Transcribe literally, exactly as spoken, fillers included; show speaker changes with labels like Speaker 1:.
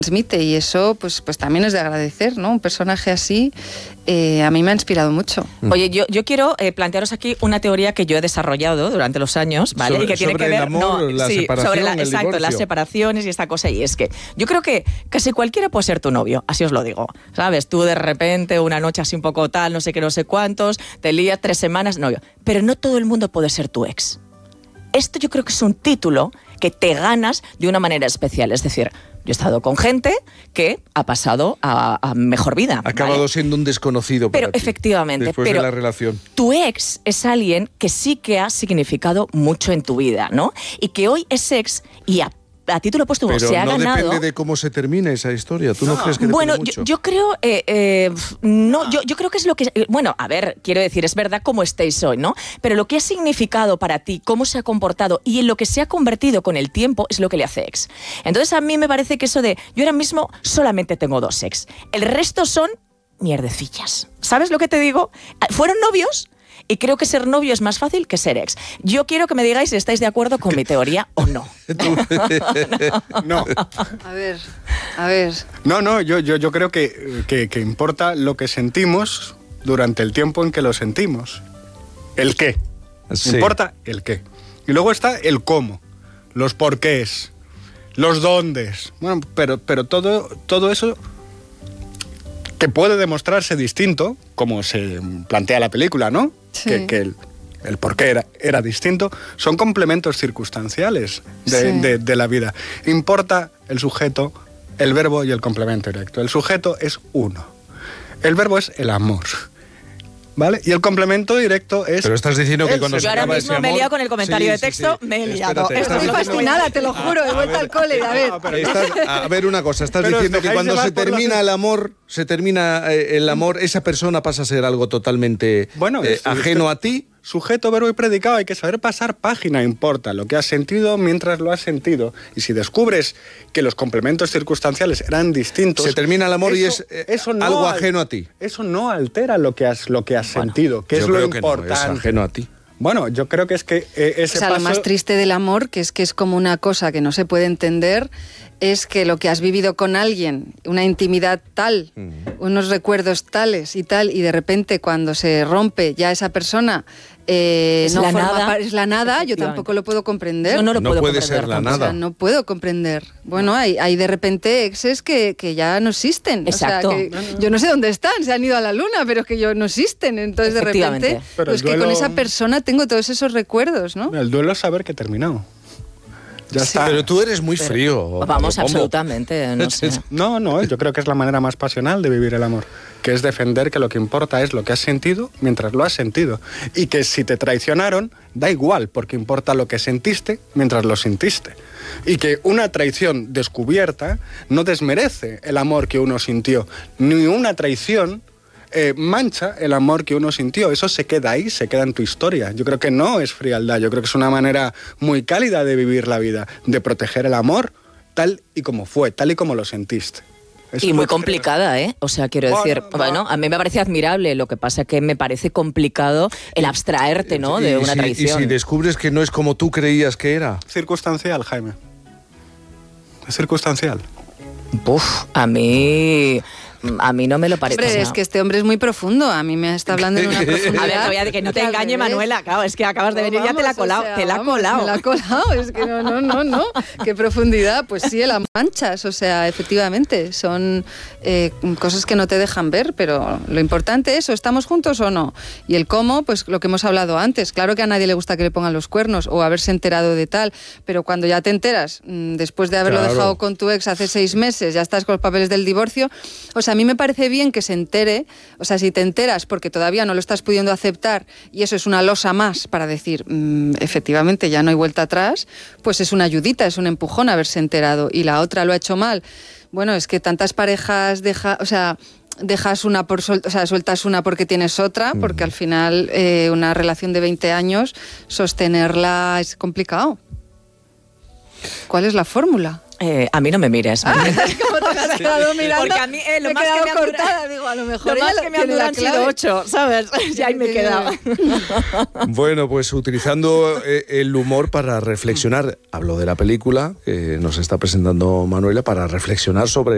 Speaker 1: transmite, y eso pues, pues también es de agradecer, ¿no? Un personaje así eh, a mí me ha inspirado mucho.
Speaker 2: Oye, yo, yo quiero eh, plantearos aquí una teoría que yo he desarrollado durante los años, ¿vale?
Speaker 3: Sobre,
Speaker 2: y que tiene
Speaker 3: sobre
Speaker 2: que ver
Speaker 3: el amor,
Speaker 2: no,
Speaker 3: la
Speaker 2: sí,
Speaker 3: separación,
Speaker 2: sobre la,
Speaker 3: el
Speaker 2: exacto,
Speaker 3: divorcio.
Speaker 2: las separaciones y esta cosa. Y es que yo creo que casi cualquiera puede ser tu novio, así os lo digo. ¿Sabes? Tú de repente, una noche así un poco tal, no sé qué, no sé cuántos, te lías tres semanas, novio. Pero no todo el mundo puede ser tu ex. Esto yo creo que es un título que te ganas de una manera especial. Es decir, yo he estado con gente que ha pasado a, a mejor vida.
Speaker 3: Ha acabado
Speaker 2: ¿vale?
Speaker 3: siendo un desconocido para
Speaker 2: Pero
Speaker 3: ti,
Speaker 2: efectivamente,
Speaker 3: después
Speaker 2: pero
Speaker 3: de la relación.
Speaker 2: Tu ex es alguien que sí que ha significado mucho en tu vida, ¿no? Y que hoy es ex y a a título póstumo
Speaker 3: Pero
Speaker 2: se ha
Speaker 3: no
Speaker 2: ganado.
Speaker 3: depende de cómo se termine esa historia. ¿Tú no, no crees que depende
Speaker 2: bueno,
Speaker 3: mucho?
Speaker 2: Yo, yo creo, eh, eh, no, yo, yo creo que es lo que, eh, bueno, a ver, quiero decir, es verdad cómo estéis hoy, ¿no? Pero lo que ha significado para ti, cómo se ha comportado y en lo que se ha convertido con el tiempo es lo que le hace ex. Entonces a mí me parece que eso de, yo ahora mismo solamente tengo dos ex, el resto son mierdecillas. ¿Sabes lo que te digo? Fueron novios. Y creo que ser novio es más fácil que ser ex. Yo quiero que me digáis si estáis de acuerdo con mi teoría o no.
Speaker 4: No.
Speaker 1: A ver, a ver.
Speaker 4: No, no, yo, yo, yo creo que, que, que importa lo que sentimos durante el tiempo en que lo sentimos. El qué.
Speaker 3: Sí.
Speaker 4: Importa el qué. Y luego está el cómo, los porqués, los dóndes. Bueno, pero, pero todo, todo eso que puede demostrarse distinto, como se plantea la película, ¿no?
Speaker 1: Sí.
Speaker 4: Que, que el, el por qué era, era distinto, son complementos circunstanciales de,
Speaker 1: Sí.
Speaker 4: de, de la vida. Importa el sujeto, el verbo y el complemento directo. El sujeto es uno. El verbo es el amor. ¿Vale? Y el complemento directo es...
Speaker 3: Pero estás diciendo que
Speaker 4: el
Speaker 3: cuando se
Speaker 2: Yo ahora
Speaker 3: acaba
Speaker 2: mismo
Speaker 3: ese
Speaker 2: me he
Speaker 3: amor...
Speaker 2: liado con el comentario
Speaker 3: Sí,
Speaker 2: de
Speaker 3: sí,
Speaker 2: texto,
Speaker 3: sí.
Speaker 2: me he liado.
Speaker 3: Espérate,
Speaker 2: Estoy
Speaker 3: estás
Speaker 1: Estoy
Speaker 3: diciendo-
Speaker 1: fascinada, te lo juro, he vuelto al cole, a ver.
Speaker 4: No, pero-
Speaker 3: Estás- a ver una cosa, estás
Speaker 4: Pero os
Speaker 3: diciendo que
Speaker 4: dejáis
Speaker 3: cuando
Speaker 4: llevar
Speaker 3: se
Speaker 4: por los-
Speaker 3: termina el amor, se termina eh, el amor, esa persona pasa a ser algo totalmente
Speaker 4: Bueno,
Speaker 3: eh,
Speaker 4: es-
Speaker 3: ajeno
Speaker 4: es-
Speaker 3: a ti.
Speaker 4: Sujeto, verbo y predicado, hay que saber pasar página, importa lo que has sentido mientras lo has sentido. Y si descubres que los complementos circunstanciales eran distintos...
Speaker 3: Se termina el amor y
Speaker 4: eso-
Speaker 3: es eh,
Speaker 4: eso no
Speaker 3: algo
Speaker 4: al-
Speaker 3: ajeno a ti.
Speaker 4: Eso no altera lo que has, lo que has
Speaker 2: Bueno,
Speaker 4: sentido, que
Speaker 3: Yo
Speaker 4: es lo
Speaker 3: creo que no,
Speaker 4: importante.
Speaker 3: es ajeno a ti.
Speaker 4: Bueno, yo creo que es que eh, ese
Speaker 1: O sea,
Speaker 4: paso...
Speaker 1: lo más triste del amor, que es que es como una cosa que no se puede entender, es que lo que has vivido con alguien, una intimidad tal, unos recuerdos tales y tal, y de repente cuando se rompe ya esa persona, eh,
Speaker 2: Es
Speaker 1: no
Speaker 2: la
Speaker 1: forma
Speaker 2: nada.
Speaker 1: par- es la nada, yo
Speaker 2: Efectivamente.
Speaker 1: tampoco lo puedo comprender.
Speaker 2: Yo no lo
Speaker 3: No
Speaker 2: puedo
Speaker 3: puede
Speaker 2: comprender
Speaker 3: ser la
Speaker 2: tampoco.
Speaker 1: O sea,
Speaker 3: nada.
Speaker 1: no puedo comprender. Bueno, hay, hay de repente exes que, que ya no existen.
Speaker 2: Exacto.
Speaker 1: O sea, que yo no sé dónde están, se han ido a la luna, pero es que yo no existen. Entonces, de
Speaker 2: Efectivamente.
Speaker 1: repente,
Speaker 4: Pero
Speaker 1: pues
Speaker 4: el
Speaker 1: que con
Speaker 4: duelo-
Speaker 1: esa persona tengo todos esos recuerdos, ¿no?
Speaker 4: El duelo es saber que he terminado. Ya está.
Speaker 3: Pero tú eres muy frío.
Speaker 2: Vamos,
Speaker 3: ¿cómo?
Speaker 2: absolutamente, no sé.
Speaker 4: No, no, yo creo que es la manera más pasional de vivir el amor, que es defender que lo que importa es lo que has sentido mientras lo has sentido. Y que si te traicionaron, da igual, porque importa lo que sentiste mientras lo sentiste. Y que una traición descubierta no desmerece el amor que uno sintió, ni una traición eh, mancha el amor que uno sintió. Eso se queda ahí, se queda en tu historia. Yo creo que no es frialdad, yo creo que es una manera muy cálida de vivir la vida, de proteger el amor tal y como fue, tal y como lo sentiste. Eso
Speaker 2: Y
Speaker 4: es
Speaker 2: muy
Speaker 4: lo que creo.
Speaker 2: complicada, ¿eh? O sea, quiero
Speaker 4: Bueno,
Speaker 2: decir,
Speaker 4: no.
Speaker 2: bueno, a mí me parece admirable, lo que pasa que me parece complicado el abstraerte, ¿no?, de
Speaker 3: Y
Speaker 2: una
Speaker 3: si-
Speaker 2: traición.
Speaker 3: Y si descubres que no es como tú creías que era.
Speaker 4: Circunstancial, Jaime. Es circunstancial.
Speaker 2: Uf, a mí... A mí no me lo parece.
Speaker 1: Hombre,
Speaker 2: o sea,
Speaker 1: es que este hombre es muy profundo. A mí me está hablando en una profundidad.
Speaker 2: A ver, te voy a decir que no te
Speaker 1: Al
Speaker 2: engañe,
Speaker 1: revés.
Speaker 2: Manuela. Claro, es que acabas de
Speaker 1: No,
Speaker 2: venir y ya te la ha
Speaker 1: vamos, o
Speaker 2: colado.
Speaker 1: sea,
Speaker 2: te la ha
Speaker 1: vamos,
Speaker 2: colado.
Speaker 1: Me la ha colado. Es que no, no, no, no. Qué profundidad. Pues sí, las manchas. O sea, efectivamente, son eh, cosas que no te dejan ver, pero lo importante es, o estamos juntos o no. Y el cómo, pues lo que hemos hablado antes. Claro que a nadie le gusta que le pongan los cuernos o haberse enterado de tal, pero cuando ya te enteras, mmm, después de haberlo
Speaker 3: Claro.
Speaker 1: dejado con tu ex hace seis meses, ya estás con los papeles del divorcio. O sea, a mí me parece bien que se entere. O sea, si te enteras porque todavía no lo estás pudiendo aceptar y eso es una losa más para decir, mmm, efectivamente ya no hay vuelta atrás, pues es una ayudita, es un empujón haberse enterado. Y la otra lo ha hecho mal. Bueno, es que tantas parejas deja, o sea, dejas una por sol, o sea, sueltas una porque tienes otra, porque al final eh, una relación de veinte años sostenerla es complicado. ¿Cuál es la fórmula?
Speaker 2: Eh, a mí no me mires.
Speaker 1: ¿Cómo te has quedado mirando?
Speaker 2: Porque a mí eh, lo
Speaker 1: Me he
Speaker 2: más que
Speaker 1: quedado
Speaker 2: me han durado-
Speaker 1: cortada, digo, a lo mejor
Speaker 2: Lo más
Speaker 1: ella
Speaker 2: que me han
Speaker 1: tiene
Speaker 2: durado
Speaker 1: la
Speaker 2: han sido
Speaker 1: clave.
Speaker 2: ocho, ¿sabes? Ya ahí me
Speaker 1: Tiene-
Speaker 2: quedaba.
Speaker 3: Bueno, pues utilizando eh, el humor para reflexionar, hablo de la película que nos está presentando Manuela, para reflexionar sobre